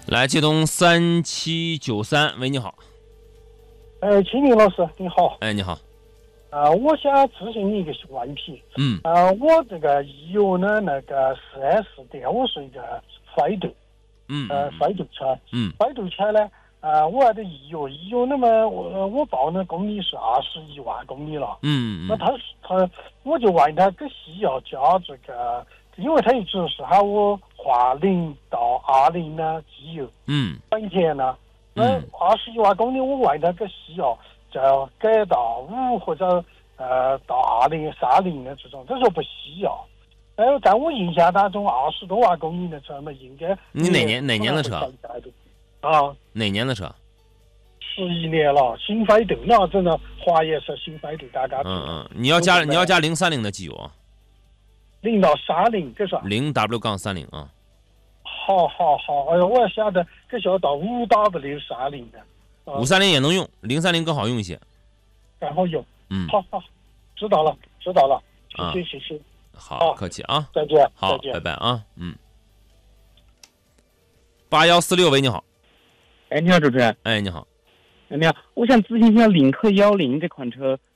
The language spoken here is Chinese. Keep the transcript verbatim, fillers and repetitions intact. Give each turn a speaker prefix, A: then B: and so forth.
A: 来接通三七九三，喂，你好。
B: 呃，秦明老师，你好。
A: 哎，你好。
B: 啊、呃，我想咨询你一个问题。
A: 嗯。
B: 啊、呃，我这个有呢那个四 S 店，我是一个飞度。
A: 嗯。
B: 呃，飞度车。
A: 嗯。
B: 飞度车呢，啊、呃，我的医药医药，那么我我报的公里是二十一万公里了。
A: 嗯嗯。
B: 那他他，我就问他给需要加这个，因为他一直是喊我换零到二零的机油。
A: 嗯。
B: 本田呢，那二十一万公里，我问他给需要就要改到五或者呃到二零三零的这种，他说不需要。哎，在我印象当中，二十多万公里的车嘛，应该
A: 你哪年哪年的车？
B: 啊，
A: 哪年的车？
B: 十一年了，新飞度，那真的华爷是新飞度，大家知道。
A: 嗯嗯，你要加你要加零三零的机油啊。
B: 零到三零，这是
A: 零 W 杠三零啊。
B: 好好好，哎呀，我要晓得，这是要到五 W 三零的。
A: 五三零也能用，零三零更好用一些。
B: 更好用。
A: 嗯，
B: 好好，知道了，知道了，谢谢、啊、谢谢。
A: 好，客气啊，
B: 再见，
A: 好，
B: 再见，
A: 拜拜啊，嗯。八幺四六，喂，你好。
C: 哎，你好，主持人。
A: 哎，你好。
C: 哎，你好，我想咨询一下领克幺零这款车，